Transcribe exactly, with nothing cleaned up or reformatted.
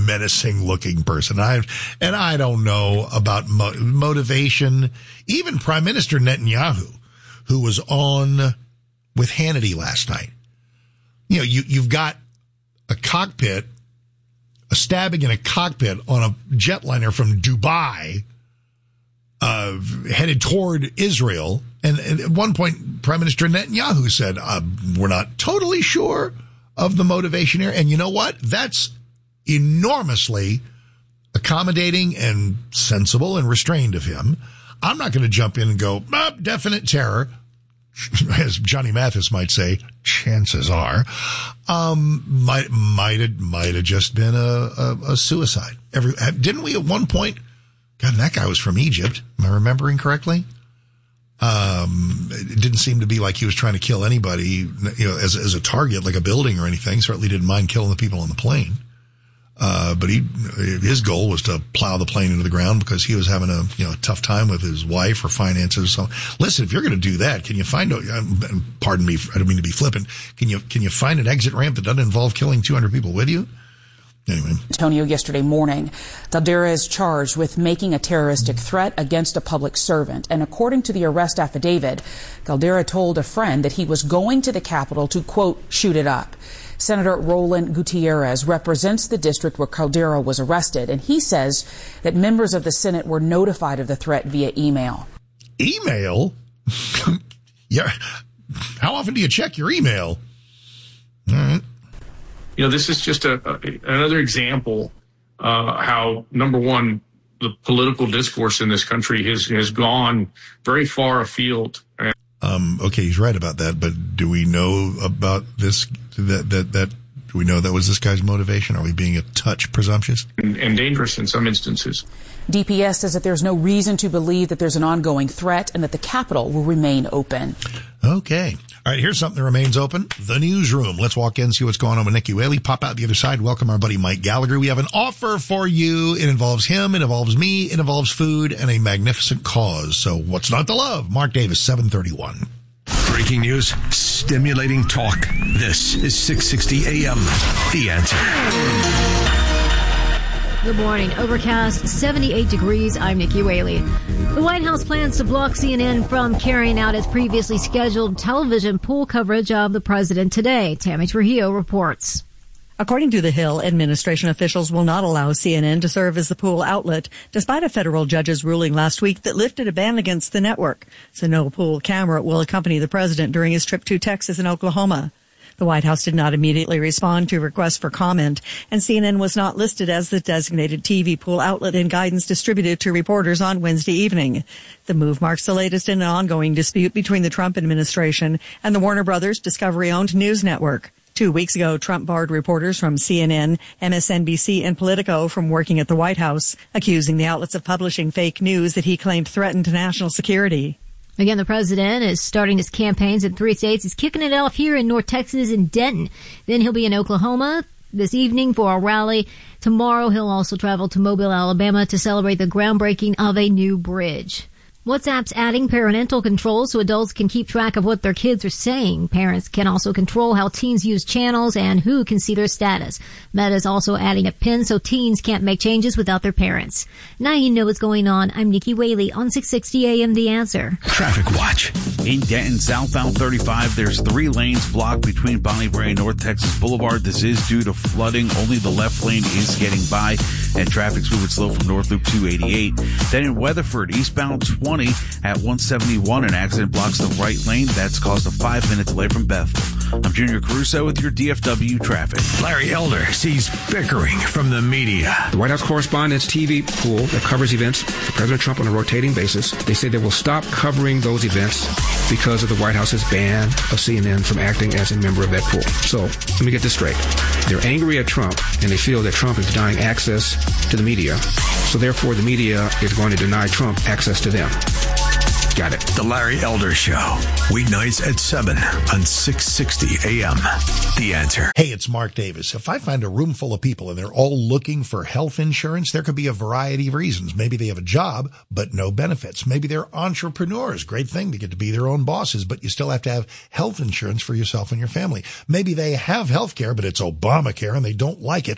menacing looking person. I, and I don't know about mo- motivation. Even Prime Minister Netanyahu, who was on with Hannity last night. You know, you, you've got a cockpit, a stabbing in a cockpit on a jetliner from Dubai, uh, headed toward Israel. And, and at one point, Prime Minister Netanyahu said, uh, we're not totally sure of the motivation here. And you know what? That's enormously accommodating and sensible and restrained of him. I'm not going to jump in and go, ah, definite terror. As Johnny Mathis might say, chances are, um, might, might have, might have just been a, a, a suicide. Every, didn't we at one point? God, that guy was from Egypt. Am I remembering correctly? Um, it didn't seem to be like he was trying to kill anybody, you know, as, as a target, like a building or anything. Certainly didn't mind killing the people on the plane. Uh, but he, his goal was to plow the plane into the ground because he was having a, you know, a tough time with his wife or finances. So listen, if you're going to do that, can you find a, pardon me, I don't mean to be flippant. Can you, can you find an exit ramp that doesn't involve killing two hundred people with you? Anyway. Antonio, yesterday morning, Caldera is charged with making a terroristic threat against a public servant. And according to the arrest affidavit, Caldera told a friend that he was going to the Capitol to, quote, shoot it up. Senator Roland Gutierrez represents the district where Caldera was arrested, and he says that members of the Senate were notified of the threat via email. Email? Yeah. How often do you check your email? All right. You know, this is just a, a another example uh, how, number one, the political discourse in this country has, has gone very far afield. Um, okay, he's right about that, but do we know about this, that, that, that, do we know that was this guy's motivation? Are we being a touch presumptuous? And, and dangerous in some instances. D P S says that there's no reason to believe that there's an ongoing threat and that the Capitol will remain open. Okay. All right, here's something that remains open. The newsroom. Let's walk in, see what's going on with Nikki Whaley. Pop out the other side. Welcome our buddy Mike Gallagher. We have an offer for you. It involves him. It involves me. It involves food and a magnificent cause. So what's not to love? Mark Davis, seven thirty-one. Breaking news, stimulating talk. This is six sixty A M. The Answer. Good morning. Overcast, seventy-eight degrees. I'm Nikki Whaley. The White House plans to block C N N from carrying out its previously scheduled television pool coverage of the president today. Tammy Trujillo reports. According to The Hill, administration officials will not allow C N N to serve as the pool outlet, despite a federal judge's ruling last week that lifted a ban against the network. So no pool camera will accompany the president during his trip to Texas and Oklahoma. The White House did not immediately respond to requests for comment, and C N N was not listed as the designated T V pool outlet in guidance distributed to reporters on Wednesday evening. The move marks the latest in an ongoing dispute between the Trump administration and the Warner Brothers Discovery-owned news network. Two weeks ago, Trump barred reporters from C N N, M S N B C, and Politico from working at the White House, accusing the outlets of publishing fake news that he claimed threatened national security. Again, the president is starting his campaigns in three states. He's kicking it off here in North Texas and Denton. Then he'll be in Oklahoma this evening for a rally. Tomorrow, he'll also travel to Mobile, Alabama to celebrate the groundbreaking of a new bridge. WhatsApp's adding parental controls so adults can keep track of what their kids are saying. Parents can also control how teens use channels and who can see their status. Meta is also adding a pin so teens can't make changes without their parents. Now you know what's going on. I'm Nikki Whaley on six sixty A M The Answer. Traffic Watch. In Denton, southbound thirty-five, there's three lanes blocked between Bonnie Brae and North Texas Boulevard. This is due to flooding. Only the left lane is getting by, and traffic's moving slow from North Loop two eighty-eight. Then in Weatherford, eastbound twenty at one seventy-one, an accident blocks the right lane. That's caused a five-minute delay from Bethel. I'm Junior Caruso with your D F W traffic. Larry Elder sees bickering from the media. The White House Correspondents' T V pool that covers events for President Trump on a rotating basis, they say they will stop covering those events because of the White House's ban of C N N from acting as a member of that pool. So let me get this straight. They're angry at Trump, and they feel that Trump is denying access to the media. So therefore, the media is going to deny Trump access to them. Got it. The Larry Elder Show, weeknights at seven on six sixty A M. The Answer. Hey, it's Mark Davis. If I find a room full of people and they're all looking for health insurance, there could be a variety of reasons. Maybe they have a job, but no benefits. Maybe they're entrepreneurs. Great thing to get to be their own bosses, but you still have to have health insurance for yourself and your family. Maybe they have health care, but it's Obamacare and they don't like it.